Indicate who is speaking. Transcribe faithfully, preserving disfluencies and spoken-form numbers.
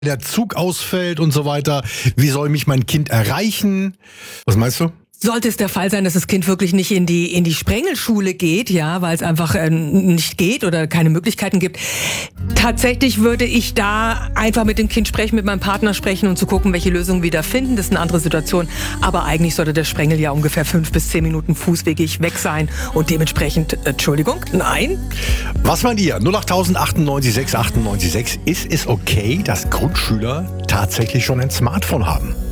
Speaker 1: der Zug ausfällt und so weiter. Wie soll mich mein Kind erreichen? Was meinst du?
Speaker 2: Sollte es der Fall sein, dass das Kind wirklich nicht in die in die Sprengelschule geht, ja, weil es einfach äh, nicht geht oder keine Möglichkeiten gibt, tatsächlich würde ich da einfach mit dem Kind sprechen, mit meinem Partner sprechen und zu gucken, welche Lösungen wir da finden. Das ist eine andere Situation. Aber eigentlich sollte der Sprengel ja ungefähr fünf bis zehn Minuten fußwegig weg sein und dementsprechend, äh, Entschuldigung, nein.
Speaker 1: Was meint ihr? null acht tausend achtundneunzig sechs achtundneunzig sechs. Ist es okay, dass Grundschüler tatsächlich schon ein Smartphone haben?